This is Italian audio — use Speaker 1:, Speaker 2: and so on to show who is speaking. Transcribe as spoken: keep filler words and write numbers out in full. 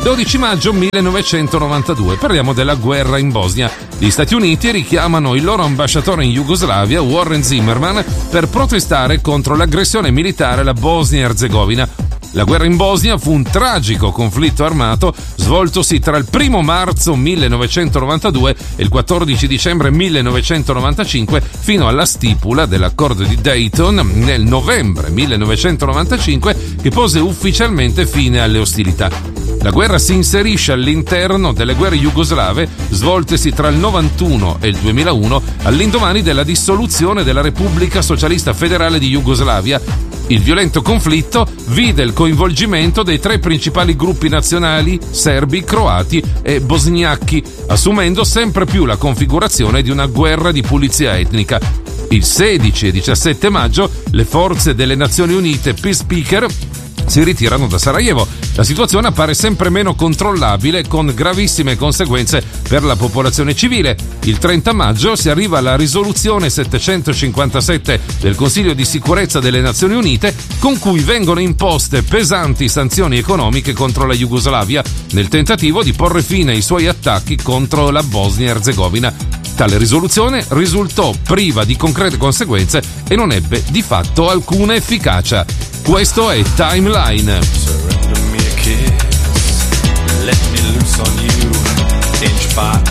Speaker 1: dodici maggio millenovecentonovantadue. Parliamo della guerra in Bosnia. Gli Stati Uniti richiamano il loro ambasciatore in Jugoslavia, Warren Zimmerman, per protestare contro l'aggressione militare alla Bosnia-Erzegovina. La guerra in Bosnia fu un tragico conflitto armato svoltosi tra il primo marzo millenovecentonovantadue e il quattordici dicembre millenovecentonovantacinque fino alla stipula dell'accordo di Dayton nel novembre millenovecentonovantacinque, che pose ufficialmente fine alle ostilità. La guerra si inserisce all'interno delle guerre jugoslave svoltesi tra il novantuno e il duemilauno, all'indomani della dissoluzione della Repubblica Socialista Federale di Jugoslavia. Il violento conflitto vide il coinvolgimento dei tre principali gruppi nazionali, serbi, croati e bosniachi, assumendo sempre più la configurazione di una guerra di pulizia etnica. Il sedici e diciassette maggio le forze delle Nazioni Unite peacekeeper si ritirano da Sarajevo. La situazione appare sempre meno controllabile, con gravissime conseguenze per la popolazione civile. Il trenta maggio si arriva alla risoluzione settecentocinquantasette del Consiglio di Sicurezza delle Nazioni Unite, con cui vengono imposte pesanti sanzioni economiche contro la Jugoslavia, nel tentativo di porre fine ai suoi attacchi contro la Bosnia-Erzegovina. Tale risoluzione risultò priva di concrete conseguenze e non ebbe di fatto alcuna efficacia. Questo è Timeline. Surrender me a kiss, let me loose on you, inch by